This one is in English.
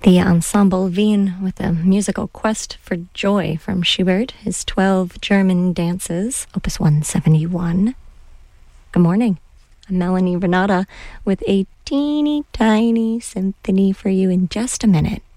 The Ensemble Wien with a musical quest for joy from Schubert, his 12 German dances, Opus 171. Good morning. I'm Melanie Renata with a teeny tiny symphony for you in just a minute.